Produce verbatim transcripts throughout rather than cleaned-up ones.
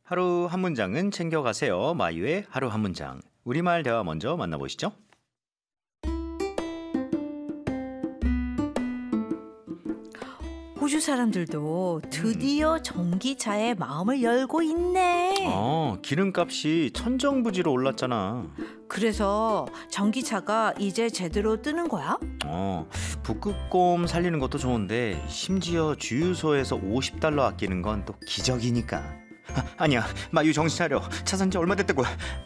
하루 한 문장은 챙겨가세요. 마이유의 하루 한 문장. 우리말 대화 먼저 만나보시죠. 호주 사람들도 드디어 전기차에 마음을 열고 있네. 어, 기름값이 천정부지로 올랐잖아. 그래서 전기차가 이제 제대로 뜨는 거야? 어, 북극곰 살리는 것도 좋은데 심지어 주유소에서 오십 달러 아끼는 건 또 기적이니까. 아, 아니야, 마유 정신 차려. 차 산 지 얼마 됐다고.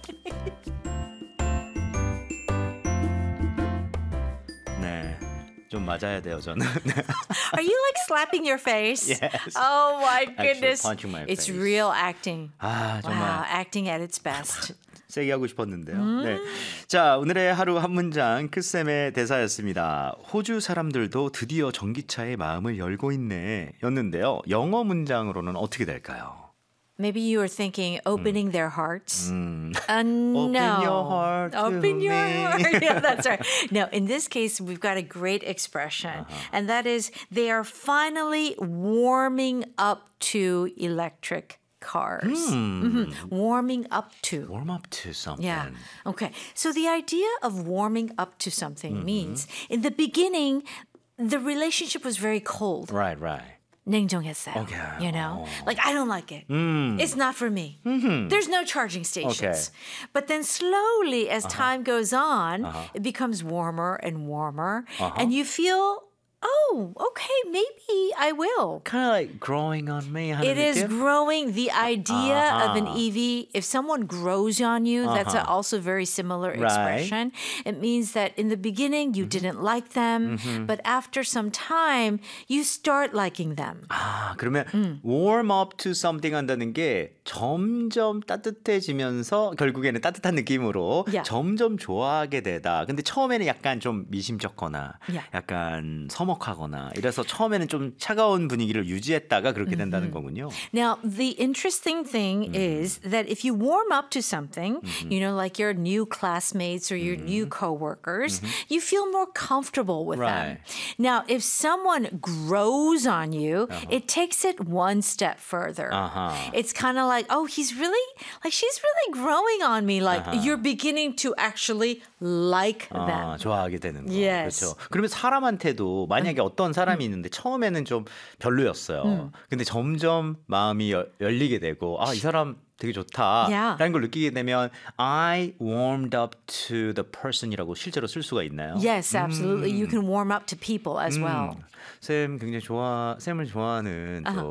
네, 좀 맞아야 돼요 저는. Are you like slapping your face? Yes. Oh my Actually goodness. punching my It's face. real acting. 아, 정말. Wow, acting at its best. 세게 하고 싶었는데요. 음. 네. 자, 오늘의 하루 한 문장 크쌤의 대사였습니다. 호주 사람들도 드디어 전기차에 마음을 열고 있네 였는데요. 영어 문장으로는 어떻게 될까요? Maybe you were thinking opening their hearts. 음. Uh, no. Open your heart to Open your me. heart. Yeah, that's right. No, in this case, we've got a great expression, and that is they are finally warming up to electric cars. Mhm. Warming up to. Warm up to something. Yeah. Okay. So the idea of warming up to something means in the beginning, the relationship was very cold. Right, right. 냉정했어요. Okay. You know? Oh. Like, I don't like it. 음. It's not for me. There's no charging stations. Okay. But then slowly, as time goes on, it becomes warmer and warmer. And you feel, oh, okay, maybe I will. Kind of like growing on me 하는 It is 느낌? growing. The idea of an Uh-huh. E V, if someone grows on you, that's a also very similar Right. expression. It means that in the beginning, you didn't like them, but after some time, you start liking them. 아, 그러면 warm up to something 한다는 게 점점 따뜻해지면서 결국에는 따뜻한 느낌으로 Yeah. 점점 좋아하게 되다. 근데 처음에는 약간 좀 미심쩍거나 Yeah. 약간 서먹하거나 이래서 처음에는 좀 차가운 분위기를 유지했다가 그렇게 된다는 거군요. Now, the interesting thing is that if you warm up to something, you know, like your new classmates or your new coworkers, you feel more comfortable with them. Right. Now, if someone grows on you, it takes it one step further. Uh-huh. It's kind of like, oh, he's really, like, she's really growing on me. Like, you're beginning to actually like 아, them. 좋아하게 되는 거. Yes. 그렇죠. 그러면 사람한테도 만약에 어떤 사람이 있는데 처음에는 좀 별로였어요. 근데 점점 마음이 열, 열리게 되고 아, 이 사람 되게 좋다 Yeah. 라는 걸 느끼게 되면 I warmed up to the person이라고 실제로 쓸 수가 있나요? Yes, absolutely. You can warm up to people as well. 쌤 굉장히 좋아 쌤을 좋아하는 또